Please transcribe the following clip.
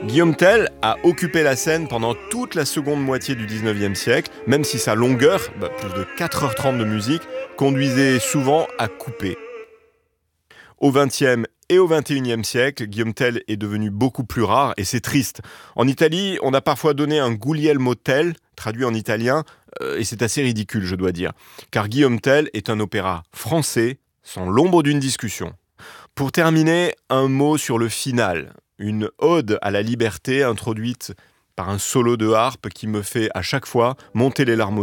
Guillaume Tell a occupé la scène pendant toute la seconde moitié du 19e siècle, même si sa longueur, plus de 4h30 de musique, conduisait souvent à couper. Au 20e et au 21e siècle, Guillaume Tell est devenu beaucoup plus rare et c'est triste. En Italie, on a parfois donné un Guglielmo Tell, traduit en italien, et c'est assez ridicule, je dois dire. Car Guillaume Tell est un opéra français, sans l'ombre d'une discussion. Pour terminer, un mot sur le final. Une ode à la liberté introduite par un solo de harpe qui me fait à chaque fois monter les larmes aux